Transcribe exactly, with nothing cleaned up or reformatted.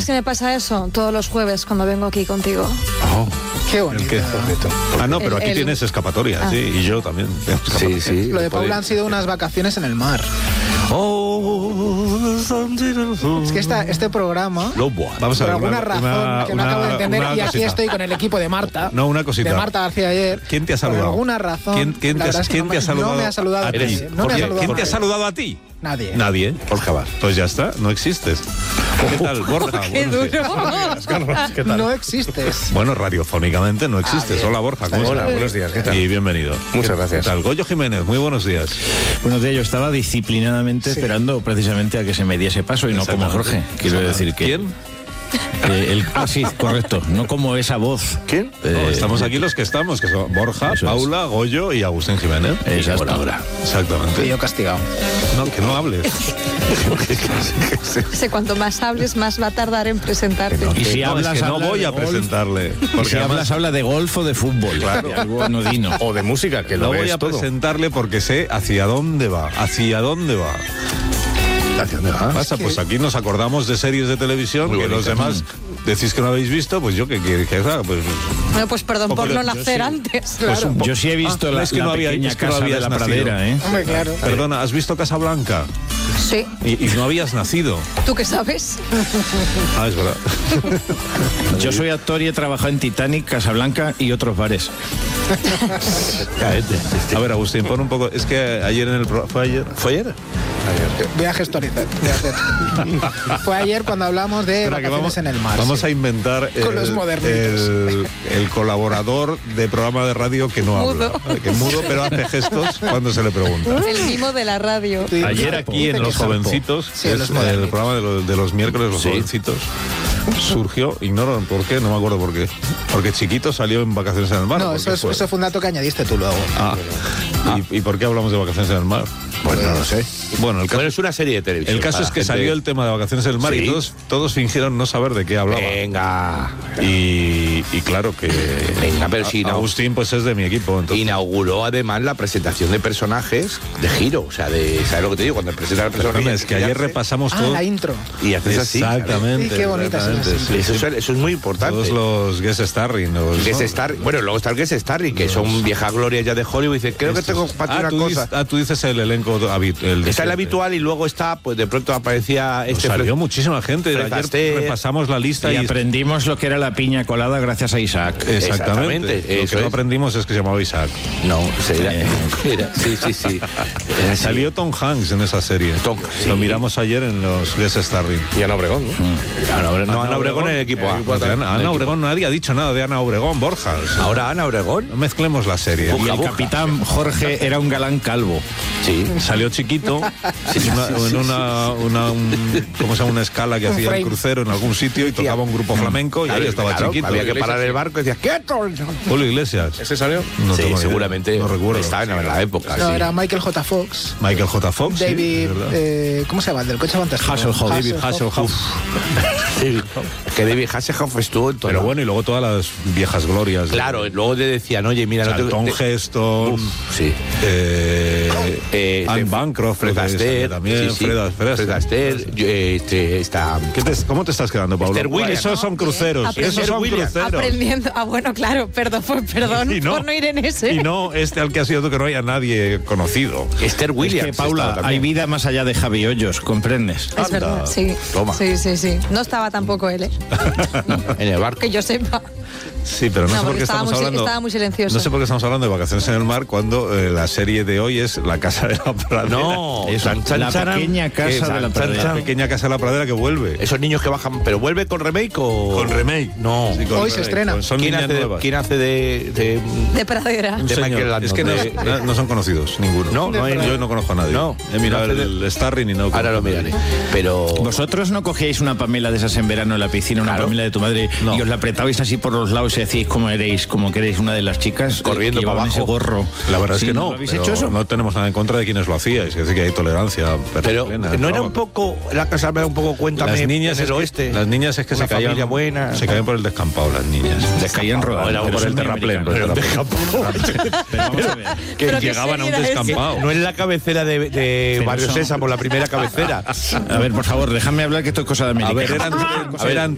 que me pasa eso? Todos los jueves cuando vengo aquí contigo. Oh, qué bonito. ¿El qué? Ah, no, pero El- aquí el- tienes escapatoria, Ah. sí, y yo también. tengo Sí, escapatoria. sí. Lo de puede- Paula han sido unas vacaciones en el mar. Oh, Es que esta, este programa, No, buah. Vamos a por ver, alguna una- razón una- que no una- acabo de entender, una y aquí cosita. estoy con el equipo de Marta. No, una cosita. De Marta García ayer. ¿Quién te ha saludado? Por alguna razón. ¿Quién, quién la te, verdad ha- es que quién no te ha me- saludado? No me ha saludado a ti? ti. No me ha Oye, saludado ¿quién a te ha ti. saludado a ti? Nadie. Nadie. Borja Bar. Pues ya está, no existes. ¿Qué tal, Borja? ¡Qué Buenos días. duro! Carlos, ¿qué tal? No existes. Bueno, radiofónicamente no existes. bien. Hola, Borja. ¿cómo Hola, estás? buenos días, ¿qué tal? Y bienvenido. Muchas ¿Qué gracias. tal? Goyo Jiménez, muy buenos días. Buenos días, yo estaba disciplinadamente Sí. esperando precisamente a que se me diese paso y no como Jorge. Quiero decir que... ¿Quién? que el, ah, sí, correcto. No como esa voz. ¿Quién? Eh, No, estamos aquí los que estamos, que son Borja, Eso es. Paula, Goyo y Agustín Jiménez. Esa Por hasta ahora. ahora. Exactamente. Y yo castigado. No, que no hables. Sé, cuanto más hables, más va a tardar en presentarte. Y si no, hablas, es que no habla voy de a golf. presentarle. Y Porque si además hablas, habla de golf o de fútbol. Claro. De algo anodino. O de música, que no lo voy ves a todo. presentarle porque sé hacia dónde va. ¿Hacia dónde va? ¿Hacia dónde vas? Pasa, pues aquí nos acordamos de series de televisión Muy que los bonitas. demás decís que no habéis visto, pues yo que quiero que haga, pues Bueno, pues perdón Poco por yo- no yo nacer sí. antes. Pues un po- Yo sí he visto Ah, la, es que la no había- pequeña es que no casa de habías la nacido. pradera, ¿eh? Hombre, claro. perdona, ¿has visto Casablanca? Sí. Y, y no habías nacido. ¿Tú qué sabes? Ah, es verdad. Yo soy actor y he trabajado en Titanic, Casablanca y otros bares. A ver, Agustín, pon un poco. Es que ayer en el pro- ¿fue ayer? ¿Fue ayer? Voy a gestorizar. voy a hacer. Fue ayer cuando hablamos de Espera, que vacaciones vamos, en el mar. vamos sí. a inventar Con los el, modernitos. el, el colaborador de programa de radio que no Mudo. habla, que es mudo pero hace gestos cuando se le pregunta. El mimo de la radio. Sí, Ayer Zarpo. aquí Dice en que Los Zarpo. Jovencitos, Sí, que los es el modernitos. programa de los, de los miércoles, Los Sí. Jovencitos, surgió, ignoro por qué, no me acuerdo por qué, porque Chiquito salió en Vacaciones en el Mar. No, ¿por eso, qué es, fue? eso fue un dato que añadiste tú luego. Ah, ¿Y, ¿Y por qué hablamos de Vacaciones en el Mar? Pues no lo sé. Bueno, el caso, Bueno, es una serie de televisión. el caso para es que gente- salió el tema de Vacaciones en el Mar Sí. y todos, todos fingieron no saber de qué hablaba. Venga. Y, y claro que Venga, pero si no- Agustín pues es de mi equipo. Entonces, Inauguró además la presentación de personajes de giro. O sea, de, ¿sabes lo que te digo? Cuando presentas al perdona, personaje. es que ayer repasamos Ah, todo. la intro. Y haces así. Exactamente. Sí, qué bonitas son las exactamente, sí, Eso, sí. es, eso es muy importante. Todos los guest starring. Los, Guest ¿no? Star, bueno, luego está el Guest Starring, que son viejas glorias ya de Hollywood. Y dice, creo que Estos- tengo para ti ah, una tú cosa. dices, ah, tú dices el elenco habit- el de Está el siempre. habitual y luego está, pues de pronto aparecía Pues este. salió Fred- muchísima gente. Fred Ayer Astaire. repasamos la lista Y y, aprendimos lo que era la piña colada gracias a Isaac. exactamente. Exactamente, Lo eso que no es. aprendimos es que se llamaba Isaac. No, se era, Eh. era- sí, sí, sí. Era así. Salió Tom Hanks en esa serie. Tom, Lo sí. miramos ayer en los guest starring. Y Ana Obregón, ¿no? Ana Obregón, no, Ana Obregón en el equipo A. Porque Ana, Ana Obregón, nadie ha dicho nada de Ana Obregón, Borja. O sea, Ahora Ana Obregón. no mezclemos la serie. Y el capitán Jorge era un galán calvo. Sí. Salió chiquito en una, en una, una- un- ¿cómo se llama? Una escala que Un hacía el frame. crucero en algún sitio y tocaba un grupo flamenco y ahí estaba Claro, chiquito. había que parar el barco y decía, ¡quieto! Julio Iglesias. ¿Ese salió? No sí, tengo ni idea. seguramente. No recuerdo. Estaba en la época. No, sí. era Michael J. Fox. Michael J. Fox. sí, David, es verdad. eh, ¿cómo se llama? El del coche fantástico. Hasselhoff. David Hasselhoff. Sí. Que David Hasselhoff estuvo en todo. Pero bueno, y luego todas las viejas glorias. de- Claro, luego te decían, oye, mira, no te. Charlton te- Heston. Uf, sí. eh, Eh, Anne de- Bancroft. Fred creo que Astaire, sale también. sí, sí. Fred, Fred Fred Astaire, yo, eh, este, está. ¿Qué te- ¿Cómo te estás quedando, Pablo? Esther Williams. Esos son cruceros. Aprendiendo. Esos son Esther Williams. cruceros. Aprendiendo. Ah, bueno, claro, perdón, pues, perdón Y no- por no ir en ese. Y no este al que ha sido tú, que no haya nadie conocido. Esther Williams. Es que, Paula, estaba hay también. vida más allá de Javi Hoyos, ¿comprendes? Es verdad, sí. Toma. Sí, sí, sí. No estaba tampoco él, ¿eh? En el barco. Que yo sepa. Sí, pero no, No, sé por porque qué estaba estamos muy- hablando. estaba muy silencioso. No sé por qué estamos hablando de Vacaciones en el Mar cuando eh, la serie de hoy es La Casa de la Pradera. No, Eso, chan, chan, la charan. pequeña casa ¿Qué? de la Chan, chan, pradera. La chan. pequeña Casa de la Pradera que vuelve. Esos niños que bajan, pero vuelve con remake o Con remake. No. Sí, con Hoy se remake. estrena. Con- Son ¿Quién niñas hace, de, nuevas. ¿Quién hace de, de- De pradera. Un de señor. Michael Landon? Es que no, De- no- no son conocidos, ninguno. No, no hay- yo no conozco a nadie. No. He mirado No hace el, el Starring y no. Ahora lo miraré. Pero ¿Vosotros no cogíais una Pamela de esas en verano en la piscina, una Claro. Pamela de tu madre, No. y os la apretabais así por los lados y decíais cómo eréis, como queréis una de las chicas? Corriendo que llevaban para abajo. ese gorro. La verdad es Sí, que no. ¿lo habéis pero hecho eso? No tenemos nada en contra de quienes lo hacíais. Es decir, que hay tolerancia. pero plena, no era un poco la casa era un poco cuéntame Las niñas, en es el que, oeste. las niñas es que Una se caían, familia buena. se caían por el descampado, las niñas. Les caían rodando. Era pero por eso el es muy terraplén, por el americano. terraplén. Pero vamos a ver. Que Pero qué llegaban a un serie era esa. descampado. No es la cabecera de, de Pero Barrio son- Sésamo, la primera cabecera. A ver, por favor, déjame hablar que esto es cosa de A América. ver, eran, A ver, eran